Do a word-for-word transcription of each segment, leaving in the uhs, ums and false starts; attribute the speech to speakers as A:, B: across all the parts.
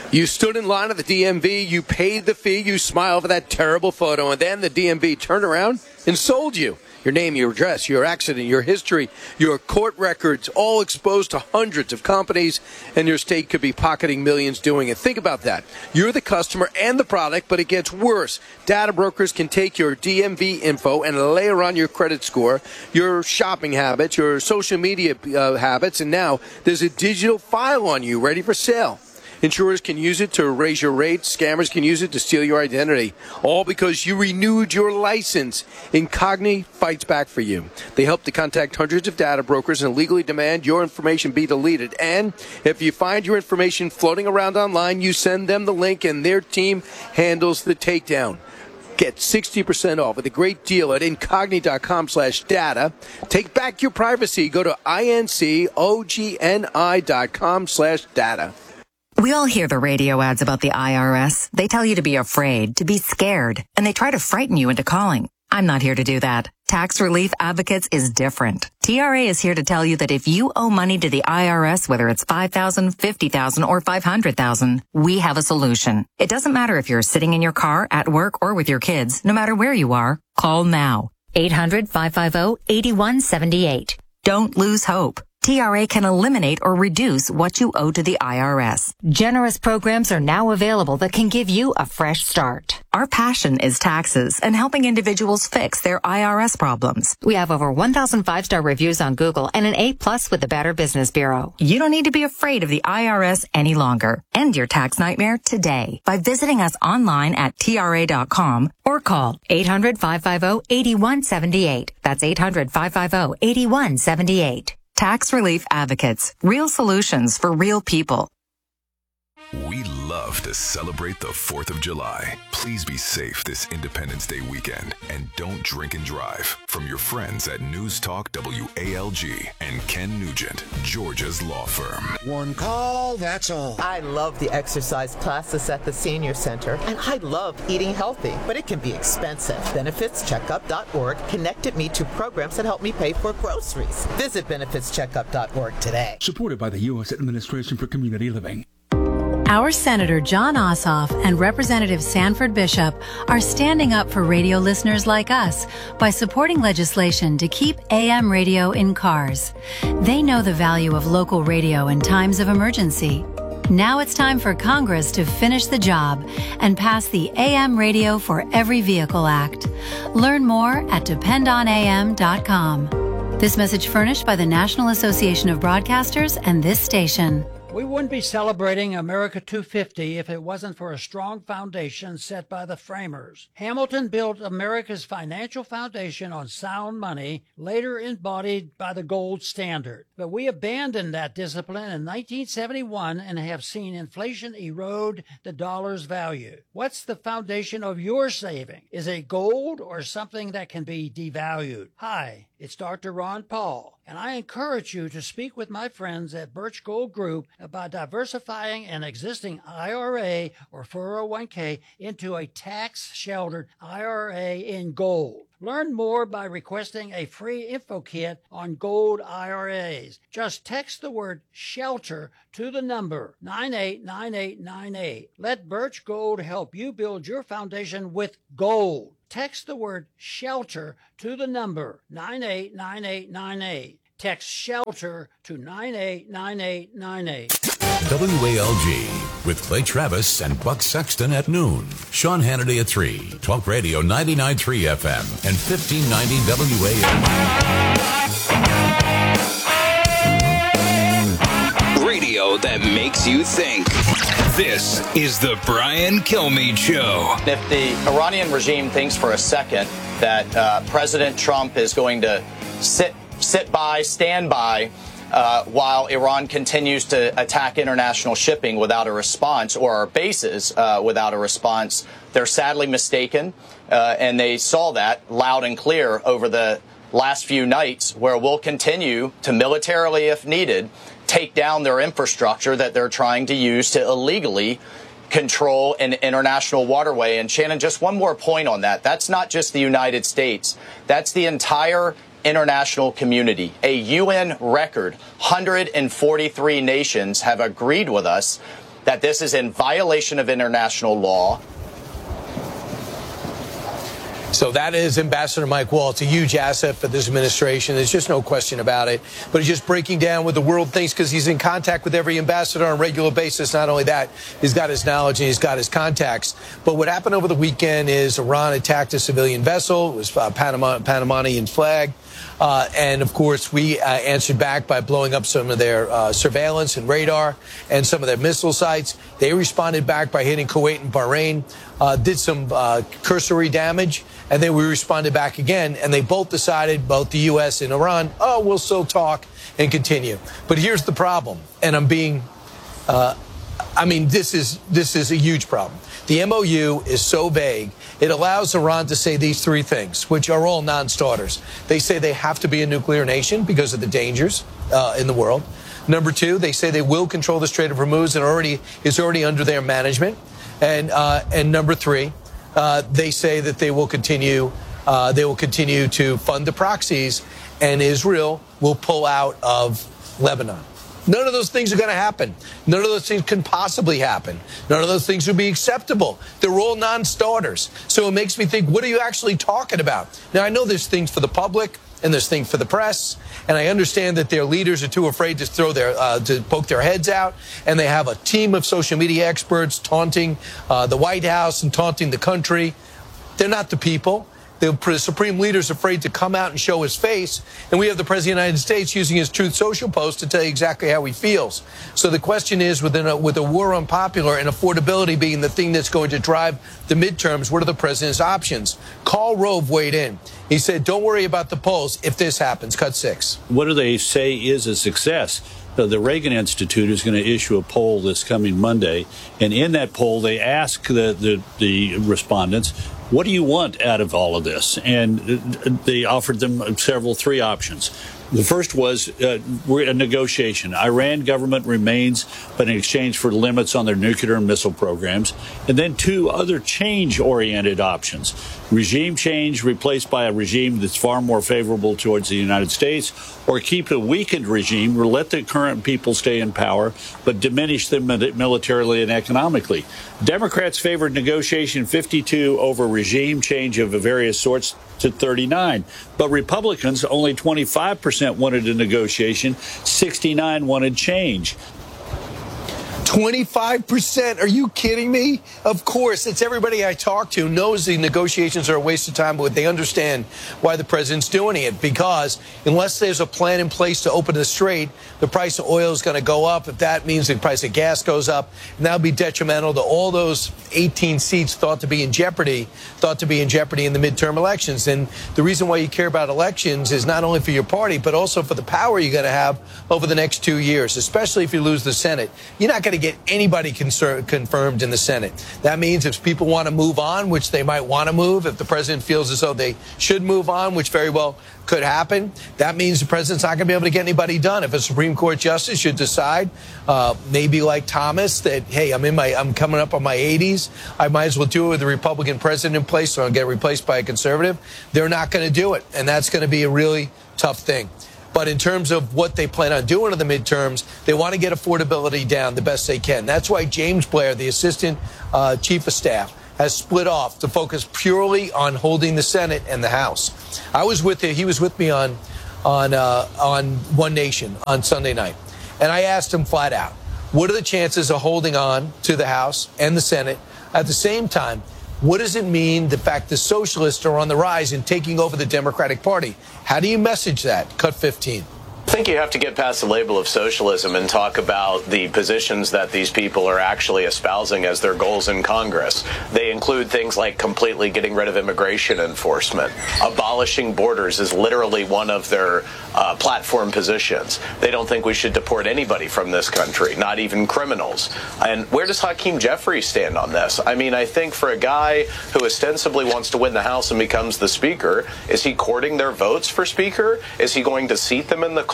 A: You stood in line at the D M V, you paid the fee, you smiled for that terrible photo, and then the D M V turned around and sold you. Your name, your address, your accident, your history, your court records, all exposed to hundreds of companies, and your state could be pocketing millions doing it. Think about that. You're the customer and the product, but it gets worse. Data brokers can take your D M V info and layer on your credit score, your shopping habits, your social media uh, habits, and now there's a digital file on you ready for sale. Insurers can use it to raise your rates. Scammers can use it to steal your identity. All because you renewed your license. Incogni fights back for you. They help to contact hundreds of data brokers and legally demand your information be deleted. And if you find your information floating around online, you send them the link and their team handles the takedown. Get sixty percent off with a great deal at incogni.com slash data. Take back your privacy. Go to I-N-C-O-G-N-I dot com slash data.
B: We all hear the radio ads about the I R S. They tell you to be afraid, to be scared, and they try to frighten you into calling. I'm not here to do that. Tax Relief Advocates is different. T R A is here to tell you that if you owe money to the I R S, whether it's five thousand dollars, fifty thousand dollars, or five hundred thousand dollars, we have a solution. It doesn't matter if you're sitting in your car, at work, or with your kids. No matter where you are, call now. eight hundred, five five zero, eight one seven eight. Don't lose hope. T R A can eliminate or reduce what you owe to the I R S. Generous programs are now available that can give you a fresh start. Our passion is taxes and helping individuals fix their I R S problems. We have over one thousand five-star reviews on Google and an A plus with the Better Business Bureau. You don't need to be afraid of the I R S any longer. End your tax nightmare today by visiting us online at T R A dot com or call eight hundred, five five zero, eight one seven eight. That's eight hundred, five five zero, eight one seven eight. Tax Relief Advocates. Real solutions for real people.
C: We love to celebrate the fourth of July. Please be safe this Independence Day weekend and don't drink and drive. From your friends at News Talk W A L G and Ken Nugent, Georgia's law firm.
D: One call, that's all.
E: I love the exercise classes at the Senior Center, and I love eating healthy, but it can be expensive. benefits checkup dot org connected me to programs that help me pay for groceries. Visit benefits checkup dot org today.
F: Supported by the U S Administration for Community Living.
G: Our Senator Jon Ossoff and Representative Sanford Bishop are standing up for radio listeners like us by supporting legislation to keep A M radio in cars. They know the value of local radio in times of emergency. Now it's time for Congress to finish the job and pass the A M Radio for Every Vehicle Act. Learn more at depend on A M dot com. This message furnished by the National Association of Broadcasters and this station.
H: We wouldn't be celebrating America two fifty if it wasn't for a strong foundation set by the framers. Hamilton built America's financial foundation on sound money, later embodied by the gold standard. But we abandoned that discipline in nineteen seventy-one and have seen inflation erode the dollar's value. What's the foundation of your saving? Is it gold or something that can be devalued? Hi, it's Doctor Ron Paul, and I encourage you to speak with my friends at Birch Gold Group about diversifying an existing I R A or four oh one k into a tax-sheltered I R A in gold. Learn more by requesting a free info kit on gold I R As. Just text the word SHELTER to the number nine eight nine eight nine eight. Let Birch Gold help you build your foundation with gold. Text the word SHELTER to the number nine eight nine eight nine eight. Text SHELTER to nine eight nine eight nine eight.
I: W A L G with Clay Travis and Buck Sexton at noon. Sean Hannity at three. Talk Radio ninety-nine point three F M and fifteen ninety W A L G.
J: Radio that makes you think. This is the Brian Kilmeade Show.
K: If the Iranian regime thinks for a second that uh, President Trump is going to sit sit by, stand by, uh, while Iran continues to attack international shipping without a response, or our bases uh, without a response, they're sadly mistaken. Uh, and they saw that loud and clear over the last few nights, where we'll continue to militarily, if needed, take down their infrastructure that they're trying to use to illegally control an international waterway. And Shannon, just one more point on that. That's not just the United States. That's the entire international community. A U N record, one hundred forty-three nations have agreed with us that this is in violation of international law.
A: So that is Ambassador Mike Waltz, a huge asset for this administration. There's just no question about it. But he's just breaking down what the world thinks because he's in contact with every ambassador on a regular basis. Not only that, he's got his knowledge and he's got his contacts. But what happened over the weekend is Iran attacked a civilian vessel. It was a Panama, Panamanian flag. Uh, and, of course, we uh, answered back by blowing up some of their uh, surveillance and radar and some of their missile sites. They responded back by hitting Kuwait and Bahrain, uh, did some uh, cursory damage, and then we responded back again. And they both decided, both the U S and Iran, oh, we'll still talk and continue. But here's the problem, and I'm being uh, I mean, this is this is a huge problem. The M O U is so vague. It allows Iran to say these three things, which are all non-starters. They say they have to be a nuclear nation because of the dangers uh, in the world. Number two, they say they will control the Strait of Hormuz and already is already under their management. And uh, and number three, uh, they say that they will continue uh, they will continue to fund the proxies, and Israel will pull out of Lebanon. None of those things are going to happen. None of those things can possibly happen. None of those things would be acceptable. They're all non-starters. So it makes me think, what are you actually talking about? Now, I know there's things for the public and there's things for the press, and I understand that their leaders are too afraid to throw their uh, to poke their heads out, and they have a team of social media experts taunting uh, the White House and taunting the country. They're not the people. The Supreme Leader is afraid to come out and show his face, and we have the President of the United States using his Truth Social post to tell you exactly how he feels. So the question is, within a, with a war on popular and affordability being the thing that's going to drive the midterms, what are the President's options? Karl Rove weighed in. He said, don't worry about the polls if this happens. Cut six.
L: What do they say is a success? The Reagan Institute is going to issue a poll this coming Monday, and in that poll, they ask the, the, the respondents, what do you want out of all of this? And they offered them several, three options. The first was uh, we're a negotiation. Iran government remains, but in exchange for limits on their nuclear and missile programs. And then two other change-oriented options. Regime change replaced by a regime that's far more favorable towards the United States, or keep a weakened regime, or let the current people stay in power, but diminish them militarily and economically. Democrats favored negotiation fifty-two over regime change of various sorts to thirty-nine. But Republicans, only twenty-five percent wanted a negotiation, sixty-nine wanted change.
A: twenty-five percent? Are you kidding me? Of course, it's everybody I talk to knows the negotiations are a waste of time, but they understand why the president's doing it, because unless there's a plan in place to open the strait, the price of oil is going to go up. If that means the price of gas goes up, and that'll be detrimental to all those eighteen seats thought to be in jeopardy, thought to be in jeopardy in the midterm elections. And the reason why you care about elections is not only for your party, but also for the power you're going to have over the next two years, especially if you lose the Senate. You're not going to get anybody concern, confirmed in the Senate. That means if people want to move on, which they might want to move, if the president feels as though they should move on, which very well could happen, that means the president's not going to be able to get anybody done. If a Supreme Court justice should decide, uh, maybe like Thomas, that, hey, I'm in my, I'm coming up on my eighties, I might as well do it with a Republican president in place so I'll get replaced by a conservative, they're not going to do it. And that's going to be a really tough thing. But in terms of what they plan on doing in the midterms, they want to get affordability down the best they can. That's why James Blair, the assistant uh, chief of staff, has split off to focus purely on holding the Senate and the House. I was with him, he was with me on on uh, on One Nation on Sunday night, and I asked him flat out, what are the chances of holding on to the House and the Senate? At the same time, what does it mean the fact the socialists are on the rise and taking over the Democratic Party? How do you message that? Cut fifteen.
M: I think you have to get past the label of socialism and talk about the positions that these people are actually espousing as their goals in Congress. They include things like completely getting rid of immigration enforcement. Abolishing borders is literally one of their uh, platform positions. They don't think we should deport anybody from this country, not even criminals. And where does Hakeem Jeffries stand on this? I mean, I think for a guy who ostensibly wants to win the House and becomes the Speaker, is he courting their votes for Speaker? Is he going to seat them in the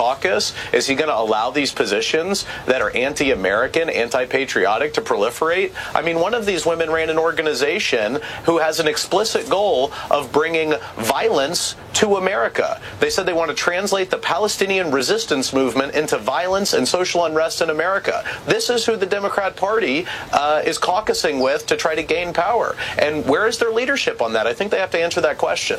M: caucus? Is he going to allow these positions that are anti-American, anti-patriotic to proliferate? I mean, one of these women ran an organization who has an explicit goal of bringing violence to America. They said they want to translate the Palestinian resistance movement into violence and social unrest in America. This is who the Democrat Party uh, is caucusing with to try to gain power. And where is their leadership on that? I think they have to answer that question.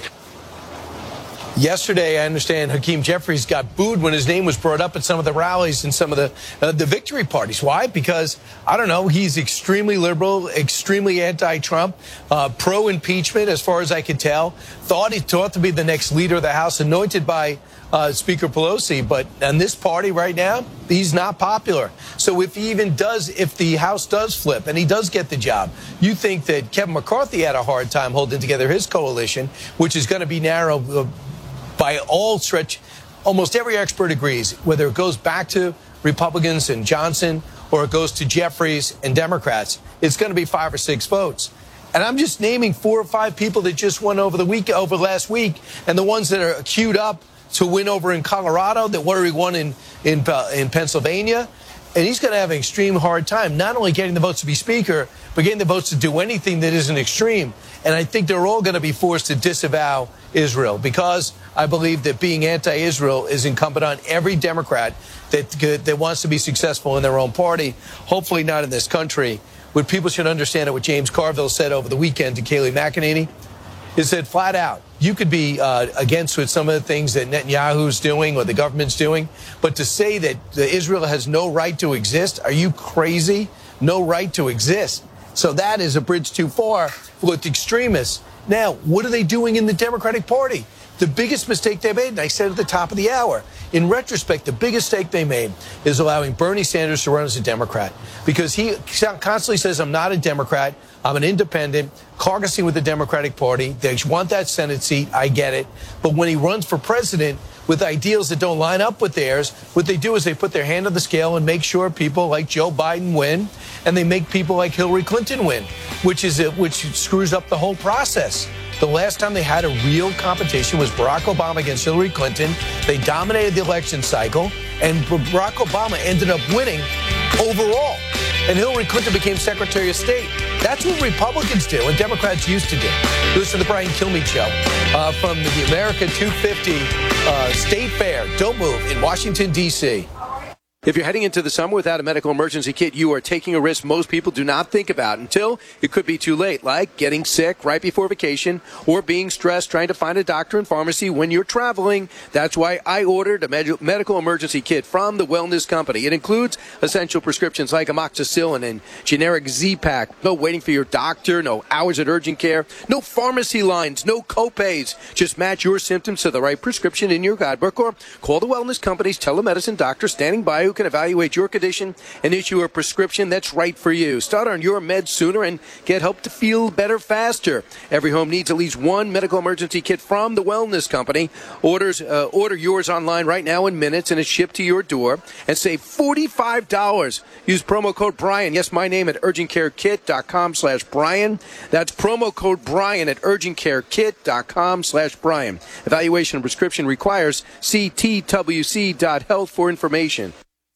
A: Yesterday, I understand Hakeem Jeffries got booed when his name was brought up at some of the rallies and some of the uh, the victory parties. Why? Because, I don't know, he's extremely liberal, extremely anti-Trump, uh, pro-impeachment, as far as I could tell. Thought he thought to be the next leader of the House, anointed by uh, Speaker Pelosi. But in this party right now, he's not popular. So if he even does, if the House does flip and he does get the job, you think that Kevin McCarthy had a hard time holding together his coalition, which is going to be narrow uh, by all stretch. Almost every expert agrees, whether it goes back to Republicans and Johnson or it goes to Jeffries and Democrats, it's going to be five or six votes. And I'm just naming four or five people that just won over the week, over last week, and the ones that are queued up to win over in Colorado, that already won in, in, uh, in Pennsylvania. And he's going to have an extreme hard time, not only getting the votes to be speaker, but getting the votes to do anything that isn't extreme. And I think they're all going to be forced to disavow Israel, because I believe that being anti-Israel is incumbent on every Democrat that, that wants to be successful in their own party, hopefully not in this country. What people should understand, what James Carville said over the weekend to Kayleigh McEnany, is that flat out, you could be uh, against with some of the things that Netanyahu's doing or the government's doing, but to say that Israel has no right to exist, are you crazy? No right to exist. So that is a bridge too far with extremists. Now, what are they doing in the Democratic Party? The biggest mistake they made, and I said at the top of the hour, in retrospect, the biggest mistake they made is allowing Bernie Sanders to run as a Democrat, because he constantly says, I'm not a Democrat, I'm an independent, caucusing with the Democratic Party. They want that Senate seat, I get it. But when he runs for president with ideals that don't line up with theirs, what they do is they put their hand on the scale and make sure people like Joe Biden win, and they make people like Hillary Clinton win, which is a, which screws up the whole process. The last time they had a real competition was Barack Obama against Hillary Clinton. They dominated the election cycle, and Barack Obama ended up winning overall. And Hillary Clinton became Secretary of State. That's what Republicans do and Democrats used to do. Listen to the Brian Kilmeade Show uh, from the America two fifty uh, State Fair. Don't move in Washington, D C If you're heading into the summer without a medical emergency kit, you are taking a risk most people do not think about until it could be too late, like getting sick right before vacation or being stressed trying to find a doctor and pharmacy when you're traveling. That's why I ordered a med- medical emergency kit from the Wellness Company. It includes essential prescriptions like amoxicillin and generic Z-Pak. No waiting for your doctor, no hours at urgent care, no pharmacy lines, no copays. Just match your symptoms to the right prescription in your guidebook or call the Wellness Company's telemedicine doctor standing by who can evaluate your condition and issue a prescription that's right for you. Start on your meds sooner and get help to feel better faster. Every home needs at least one medical emergency kit from the Wellness Company. Orders uh, order yours online right now in minutes, and it's shipped to your door. And save forty-five dollars. Use promo code Brian. Yes, my name at urgent care kit dot com slash Brian. That's promo code Brian at urgent care kit dot com slash Brian. Evaluation and prescription requires see T W C dot health for information.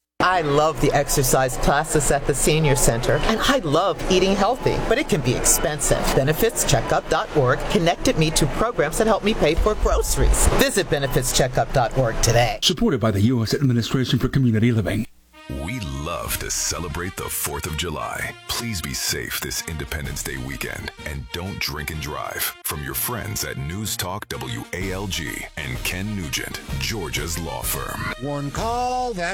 E: I love the exercise classes at the Senior Center, and I love eating healthy, but it can be expensive. benefits checkup dot org connected me to programs that help me pay for groceries. Visit benefits checkup dot org today.
F: Supported by the U S Administration for Community Living.
C: We love to celebrate the fourth of July. Please be safe this Independence Day weekend and don't drink and drive. From your friends at News Talk W A L G and Ken Nugent, Georgia's law firm.
D: One call, that's